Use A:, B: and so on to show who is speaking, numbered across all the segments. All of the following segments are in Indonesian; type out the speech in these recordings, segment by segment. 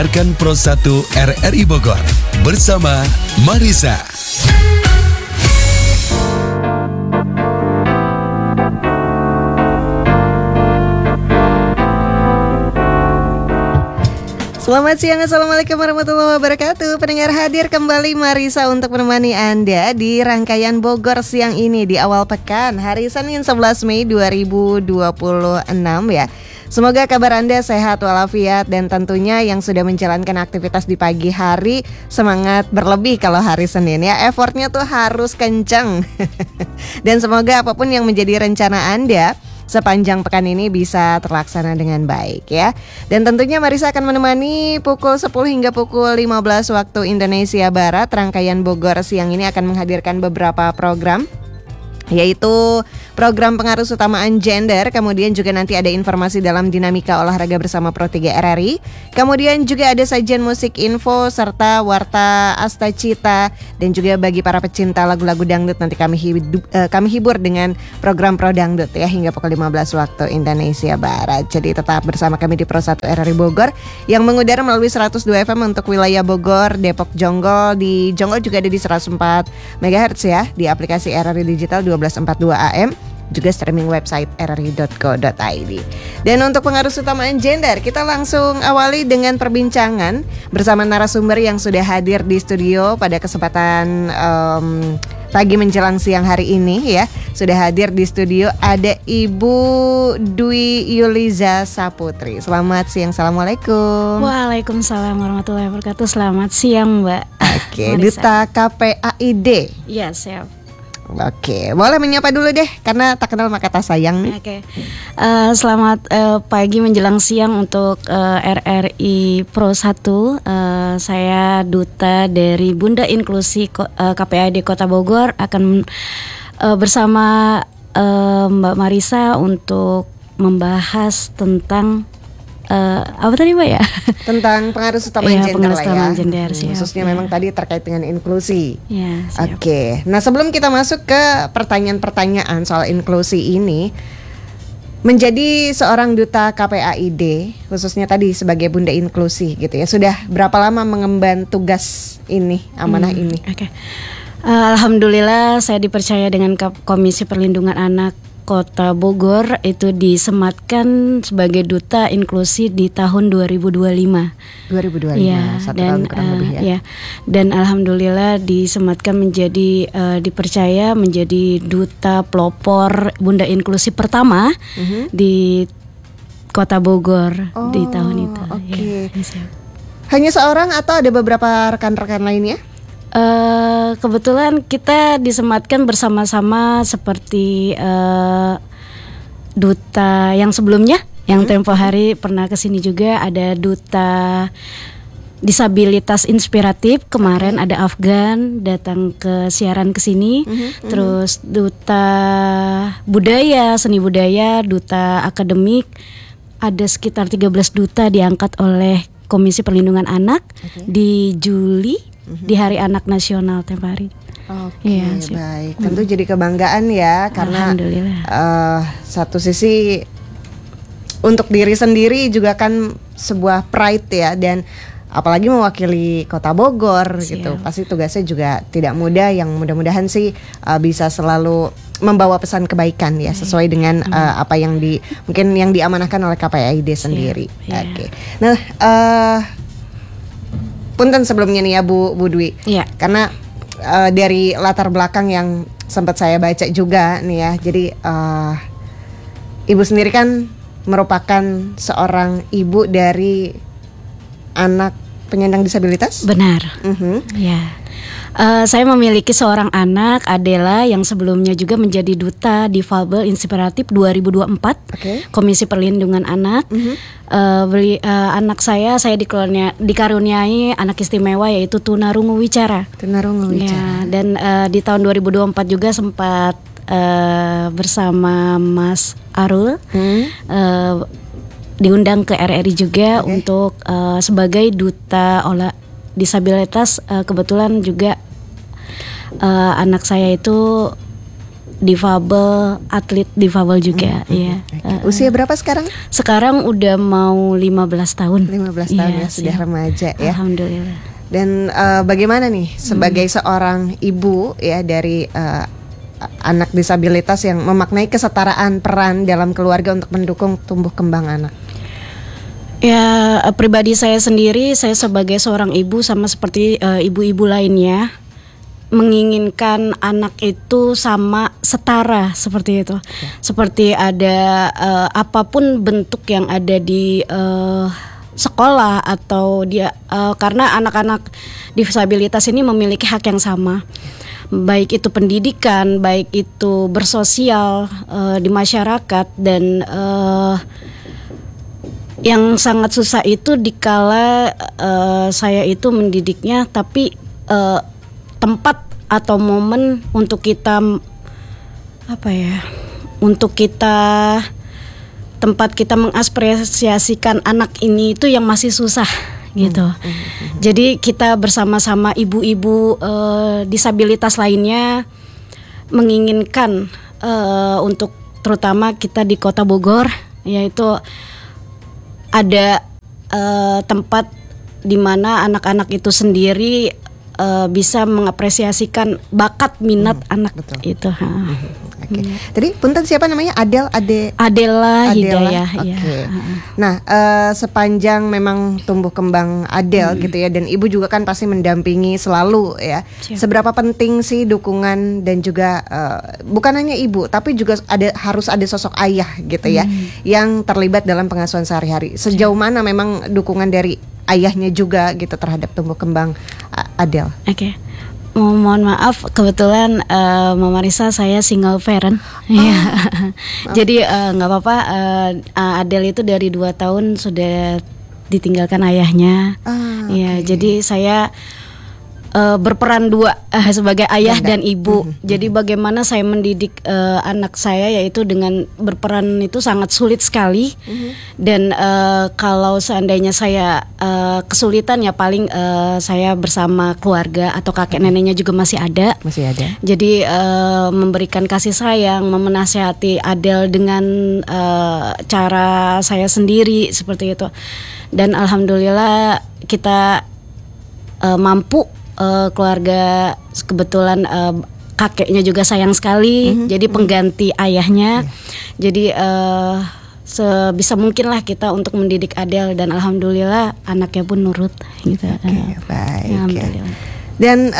A: Dengarkan Pro 1 RRI Bogor bersama Marisa.
B: Selamat siang, Assalamualaikum warahmatullahi wabarakatuh. Pendengar, hadir kembali Marisa untuk menemani Anda di rangkaian Bogor siang ini di awal pekan hari Senin 11 Mei 2026 ya. Semoga kabar Anda sehat walafiat dan tentunya yang sudah menjalankan aktivitas di pagi hari semangat berlebih kalau hari Senin ya. Effortnya tuh harus kenceng. Dan semoga apapun yang menjadi rencana Anda sepanjang pekan ini bisa terlaksana dengan baik ya. Dan tentunya Marisa akan menemani pukul 10 hingga pukul 15 waktu Indonesia Barat. Rangkaian Bogor siang ini akan menghadirkan beberapa program, yaitu program pengaruh utamaan gender, kemudian juga nanti ada informasi dalam dinamika olahraga bersama Pro 3 RRI, kemudian juga ada sajian musik info serta warta Astacita, dan juga bagi para pecinta lagu-lagu dangdut nanti kami hibur dengan program Pro Dangdut ya hingga pukul 15 waktu Indonesia Barat. Jadi tetap bersama kami di Pro 1 RRI Bogor yang mengudara melalui 102 FM untuk wilayah Bogor, Depok, Jonggol. Di Jonggol juga ada di 104 MHz ya, di aplikasi RRI Digital 1242 AM, juga streaming website rri.co.id. Dan untuk pengaruh utamaan gender, kita langsung awali dengan perbincangan bersama narasumber yang sudah hadir di studio pada kesempatan pagi menjelang siang hari ini ya. Sudah hadir di studio ada Ibu Dwi Yuliza Saputri. Selamat siang, Assalamualaikum.
C: Waalaikumsalam warahmatullahi wabarakatuh. Selamat siang, Mbak.
B: Oke, Duta KPAID.
C: Iya, siap.
B: Oke, boleh menyapa dulu deh, karena tak kenal maka tak sayang nih.
C: Oke. Selamat pagi menjelang siang untuk RRI Pro 1. Saya Duta dari Bunda Inklusi KPAID Kota Bogor akan bersama Mbak Marisa untuk membahas tentang apa tadi Mbak ya?
B: Tentang pengaruh utamaan gender lah ya.
C: Gender,
B: khususnya memang tadi terkait dengan inklusi.
C: Ya,
B: Oke. Nah, sebelum kita masuk ke pertanyaan-pertanyaan soal inklusi ini, menjadi seorang duta KPAID, khususnya tadi sebagai Bunda Inklusi gitu ya, sudah berapa lama mengemban tugas ini, amanah ini?
C: Oke. Alhamdulillah saya dipercaya dengan Komisi Perlindungan Anak Kota Bogor itu disematkan sebagai duta inklusi di tahun 2025.
B: 2025,
C: ya,
B: satu
C: dan,
B: tahun kurang lebih ya.
C: Dan alhamdulillah disematkan menjadi dipercaya menjadi duta pelopor Bunda Inklusi pertama di Kota Bogor di tahun itu.
B: Oke.
C: Ya,
B: hanya seorang atau ada beberapa rekan-rekan lainnya?
C: Kebetulan kita disematkan bersama-sama seperti duta yang sebelumnya, yang tempo hari pernah kesini juga, ada duta disabilitas inspiratif kemarin, ada Afgan datang ke siaran kesini, terus duta budaya, seni budaya, duta akademik, ada sekitar 13 duta diangkat oleh Komisi Perlindungan Anak di Juli. Di Hari Anak Nasional tempo hari.
B: Oke, ya, baik. Tentu jadi kebanggaan ya, karena satu sisi untuk diri sendiri juga kan sebuah pride ya, dan apalagi mewakili Kota Bogor gitu. Pasti tugasnya juga tidak mudah, yang mudah-mudahan sih bisa selalu membawa pesan kebaikan ya, sesuai dengan apa yang mungkin yang diamanahkan oleh KPAID sendiri. Oke. Nah, punten sebelumnya nih ya Bu Dwi, karena dari latar belakang yang sempat saya baca juga nih ya, jadi Ibu sendiri kan merupakan seorang ibu dari anak penyandang disabilitas?
C: Benar. Ya. Saya memiliki seorang anak, Adela, yang sebelumnya juga menjadi duta Difabel Inspiratif 2024, Komisi Perlindungan Anak. Anak saya dikaruniai anak istimewa, yaitu tunarungu wicara. Ya, dan di tahun 2024 juga sempat bersama Mas Arul diundang ke RRI juga untuk sebagai duta disabilitas. Kebetulan juga anak saya itu difabel, atlet difabel juga ya.
B: Usia berapa sekarang?
C: Sekarang udah mau 15 tahun.
B: 15 tahun ya, sudah remaja ya.
C: Alhamdulillah.
B: Dan bagaimana nih sebagai seorang ibu ya dari anak disabilitas yang memaknai kesetaraan peran dalam keluarga untuk mendukung tumbuh kembang anak?
C: Ya, pribadi saya sendiri, saya sebagai seorang ibu sama seperti ibu-ibu lainnya, menginginkan anak itu sama setara seperti itu. Seperti ada apapun bentuk yang ada di sekolah atau dia karena anak-anak disabilitas ini memiliki hak yang sama. Baik itu pendidikan, baik itu bersosial di masyarakat, dan yang sangat susah itu dikala saya itu mendidiknya, tapi tempat atau momen untuk kita untuk kita tempat kita mengapresiasikan anak ini itu yang masih susah gitu. Jadi kita bersama-sama ibu-ibu disabilitas lainnya menginginkan untuk terutama kita di Kota Bogor, yaitu ada tempat di mana anak-anak itu sendiri bisa mengapresiasikan bakat minat anak itu.
B: Oke. Tadi punten siapa namanya?
C: Adela Hidayah.
B: Oke. Nah, sepanjang memang tumbuh kembang Adel gitu ya, dan ibu juga kan pasti mendampingi selalu ya. Seberapa penting sih dukungan dan juga bukan hanya ibu, tapi juga harus ada sosok ayah gitu ya, yang terlibat dalam pengasuhan sehari-hari. Sejauh mana memang dukungan dari ayahnya juga gitu terhadap tumbuh kembang Adel?
C: Oke. Mohon maaf, kebetulan Mama Risa saya single parent. Jadi nggak apa-apa. Adel itu dari 2 tahun sudah ditinggalkan ayahnya. Jadi saya berperan dua sebagai ayah dan ibu. Jadi bagaimana saya mendidik anak saya, yaitu dengan berperan itu sangat sulit sekali. Dan kalau seandainya saya kesulitan, ya paling saya bersama keluarga atau kakek neneknya juga masih ada. Jadi memberikan kasih sayang, menasihati Adel dengan cara saya sendiri seperti itu. Dan alhamdulillah kita mampu. Keluarga kebetulan kakeknya juga sayang sekali, jadi pengganti ayahnya. Jadi sebisa mungkin lah kita untuk mendidik Adel, dan alhamdulillah anaknya pun nurut gitu.
B: Baik. Ya. Dan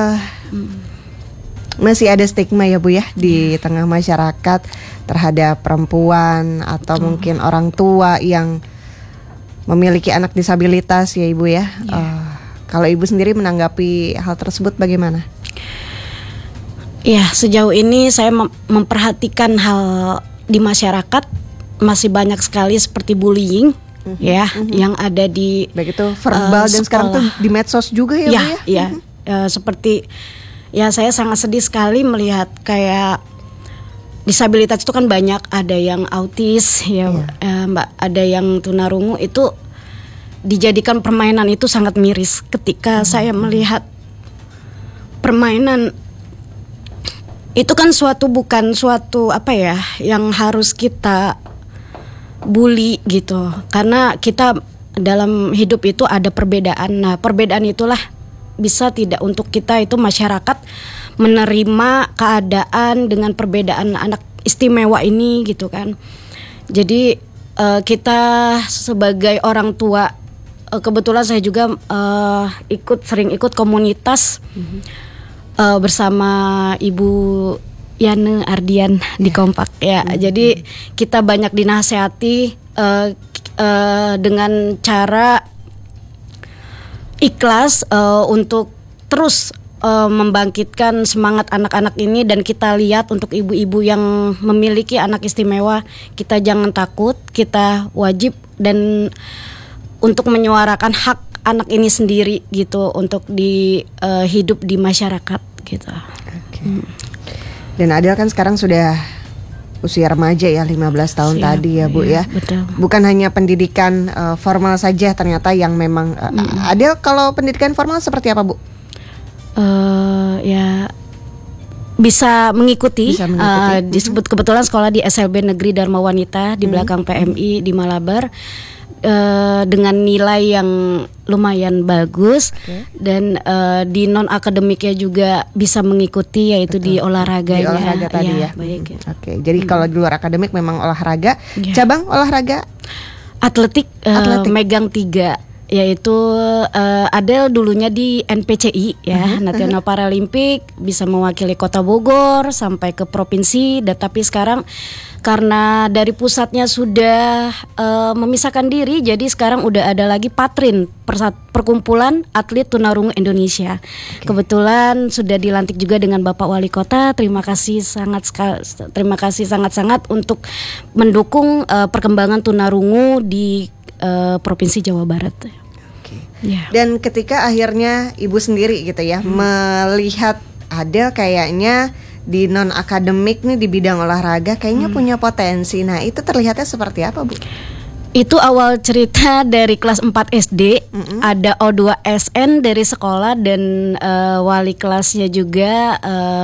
B: masih ada stigma ya Bu ya di tengah masyarakat terhadap perempuan atau mungkin orang tua yang memiliki anak disabilitas ya Ibu ya. Kalau Ibu sendiri menanggapi hal tersebut bagaimana? Ya, sejauh ini saya memperhatikan hal di masyarakat masih banyak sekali seperti bullying yang ada di
C: baik itu verbal dan sekarang tuh di medsos juga ya Bu ya?
B: Seperti saya sangat sedih sekali melihat kayak disabilitas itu kan banyak, ada yang autis Mbak, ada yang tunarungu, itu dijadikan permainan itu sangat miris ketika saya melihat permainan itu kan bukan suatu yang harus kita bully gitu, karena kita dalam hidup itu ada perbedaan. Nah, perbedaan itulah bisa tidak untuk kita itu masyarakat menerima keadaan dengan perbedaan anak istimewa ini gitu kan. Jadi kita sebagai orang tua, kebetulan saya juga sering ikut komunitas bersama Ibu Yane Ardian di Kompak ya. Jadi kita banyak dinasehati dengan cara ikhlas untuk terus membangkitkan semangat anak-anak ini. Dan kita lihat untuk ibu-ibu yang memiliki anak istimewa, kita jangan takut, kita wajib dan untuk menyuarakan hak anak ini sendiri gitu, untuk hidup di masyarakat gitu. Dan Adel kan sekarang sudah usia remaja ya, 15 tahun tadi ya Bu ya.
C: Betul.
B: Bukan hanya pendidikan formal saja ternyata yang memang Adel kalau pendidikan formal seperti apa Bu?
C: bisa mengikuti,
B: Disebut
C: kebetulan sekolah di SLB Negeri Dharma Wanita di belakang PMI di Malabar, dengan nilai yang lumayan bagus, dan di non akademiknya juga bisa mengikuti, yaitu di olahraganya.
B: Di olahraga tadi ya.
C: Baik.
B: Oke, jadi kalau di luar akademik memang olahraga. Cabang olahraga
C: atletik. Megang 3, yaitu Adel dulunya di NPCI ya, National Paralimpik, bisa mewakili Kota Bogor sampai ke provinsi, tapi sekarang karena dari pusatnya sudah memisahkan diri, jadi sekarang udah ada lagi Patrin, Perkumpulan Atlet Tunarungu Indonesia. Kebetulan sudah dilantik juga dengan Bapak Wali Kota. Terima kasih sangat-sangat untuk mendukung perkembangan tunarungu di Provinsi Jawa Barat. Ya.
B: Dan ketika akhirnya ibu sendiri gitu ya melihat Adel kayaknya di non akademik nih di bidang olahraga kayaknya punya potensi. Nah, itu terlihatnya seperti apa, Bu?
C: Itu awal cerita dari kelas 4 SD. Ada O2SN dari sekolah dan wali kelasnya juga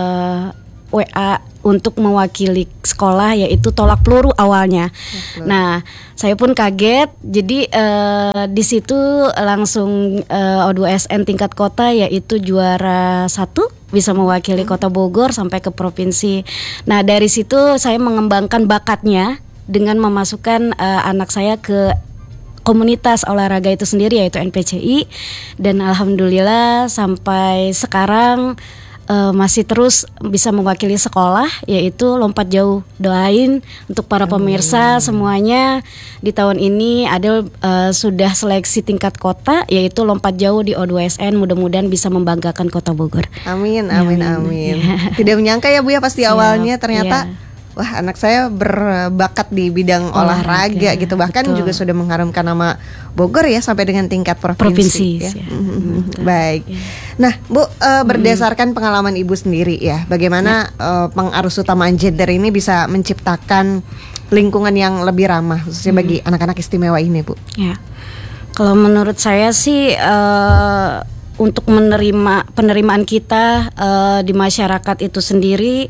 C: WA untuk mewakili sekolah, yaitu tolak peluru awalnya. Nah, saya pun kaget. Jadi di situ langsung O2SN tingkat kota, yaitu juara 1, bisa mewakili Kota Bogor sampai ke provinsi. Nah, dari situ saya mengembangkan bakatnya dengan memasukkan anak saya ke komunitas olahraga itu sendiri, yaitu NPCI, dan alhamdulillah sampai sekarang masih terus bisa mewakili sekolah, yaitu lompat jauh. Doain untuk para pemirsa semuanya, di tahun ini Adel sudah seleksi tingkat kota, yaitu lompat jauh di O2SN. Mudah-mudahan bisa membanggakan Kota Bogor.
B: Amin. Tidak menyangka ya Bu ya, pasti awalnya ternyata wah, anak saya berbakat di bidang olahraga gitu. Bahkan juga sudah mengharumkan nama Bogor ya sampai dengan tingkat provinsi ya. Baik. Nah, Bu, berdasarkan pengalaman Ibu sendiri ya, bagaimana pengarus utamaan gender ini bisa menciptakan lingkungan yang lebih ramah khususnya bagi anak-anak istimewa ini, Bu?
C: Ya. Kalau menurut saya sih untuk penerimaan kita di masyarakat itu sendiri,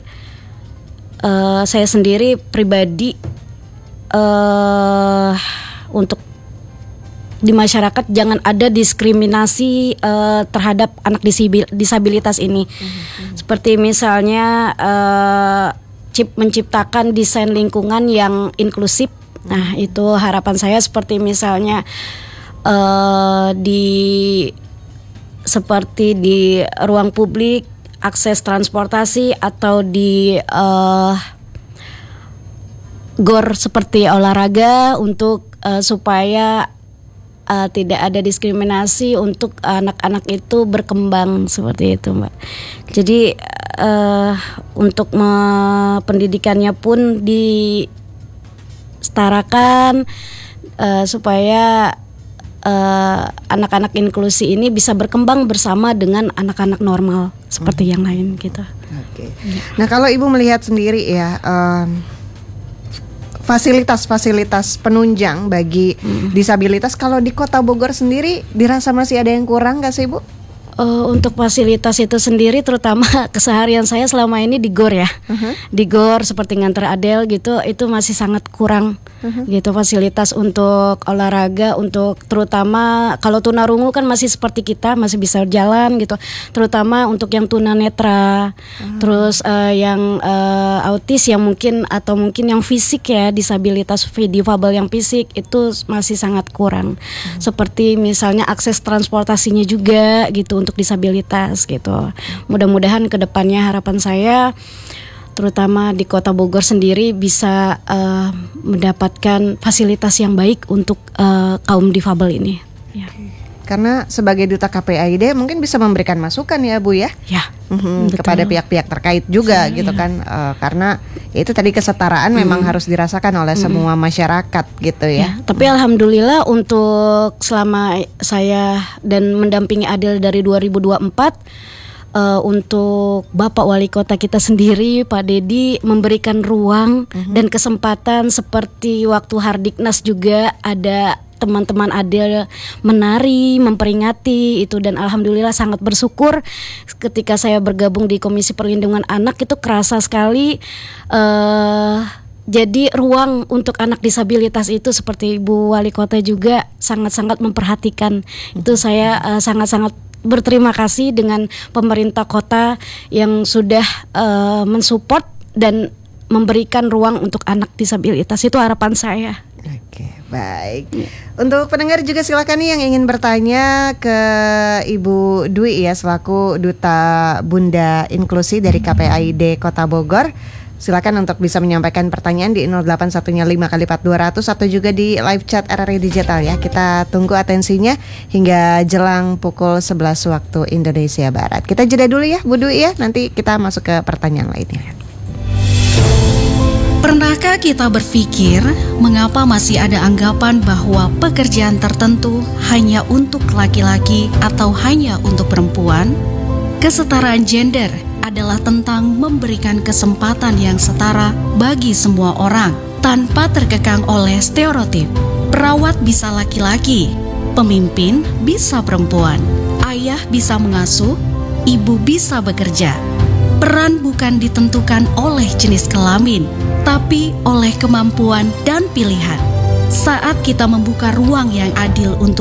C: saya sendiri pribadi untuk di masyarakat jangan ada diskriminasi terhadap anak disabilitas ini. Seperti misalnya menciptakan desain lingkungan yang inklusif. Nah, itu harapan saya. Seperti misalnya seperti di ruang publik, akses transportasi, atau di GOR seperti olahraga untuk supaya tidak ada diskriminasi untuk anak-anak itu berkembang seperti itu, Mbak. Jadi untuk pendidikannya pun disetarakan supaya anak-anak inklusi ini bisa berkembang bersama dengan anak-anak normal seperti yang lain gitu.
B: Oke. Nah, kalau Ibu melihat sendiri ya, fasilitas-fasilitas penunjang bagi disabilitas kalau di Kota Bogor sendiri dirasa masih ada yang kurang nggak sih, Bu?
C: Untuk fasilitas itu sendiri, terutama keseharian saya selama ini di GOR ya, di GOR seperti nganter Adel gitu, itu masih sangat kurang gitu fasilitas untuk olahraga, untuk terutama kalau tunarungu kan masih seperti kita masih bisa jalan gitu, terutama untuk yang tunanetra, terus yang autis yang mungkin yang fisik ya, disabilitas difabel yang fisik itu masih sangat kurang. Seperti misalnya akses transportasinya juga gitu untuk disabilitas gitu. Mudah-mudahan kedepannya harapan saya terutama di Kota Bogor sendiri bisa mendapatkan fasilitas yang baik untuk kaum difabel ini. Ya.
B: Karena sebagai duta KPAID mungkin bisa memberikan masukan ya, Bu ya.
C: Ya.
B: Kepada pihak-pihak terkait juga gitu kan, karena itu tadi kesetaraan memang harus dirasakan oleh semua masyarakat gitu ya.
C: Tapi alhamdulillah untuk selama saya dan mendampingi Adel dari 2024, untuk Bapak Wali Kota kita sendiri, Pak Dedi, memberikan ruang dan kesempatan seperti waktu Hardiknas juga ada teman-teman ada menari, memperingati itu, dan alhamdulillah sangat bersyukur ketika saya bergabung di Komisi Perlindungan Anak itu kerasa sekali. Jadi ruang untuk anak disabilitas itu seperti Ibu Wali Kota juga sangat-sangat memperhatikan. Itu saya sangat-sangat berterima kasih dengan pemerintah kota yang sudah mensupport dan memberikan ruang untuk anak disabilitas. Itu harapan saya.
B: Oke, baik. Untuk pendengar juga silakan nih yang ingin bertanya ke Ibu Dwi ya selaku Duta Bunda Inklusi dari KPAID Kota Bogor. Silakan untuk bisa menyampaikan pertanyaan di 0815 atau juga di live chat RRI Digital ya. Kita tunggu atensinya hingga jelang pukul 11 waktu Indonesia Barat. Kita jeda dulu ya Bu Dwi ya, nanti kita masuk ke pertanyaan lainnya.
D: Pernahkah kita berpikir mengapa masih ada anggapan bahwa pekerjaan tertentu hanya untuk laki-laki atau hanya untuk perempuan? Kesetaraan gender adalah tentang memberikan kesempatan yang setara bagi semua orang tanpa terkekang oleh stereotip. Perawat bisa laki-laki, pemimpin bisa perempuan, ayah bisa mengasuh, ibu bisa bekerja. Peran bukan ditentukan oleh jenis kelamin, tapi oleh kemampuan dan pilihan. Saat kita membuka ruang yang adil untuk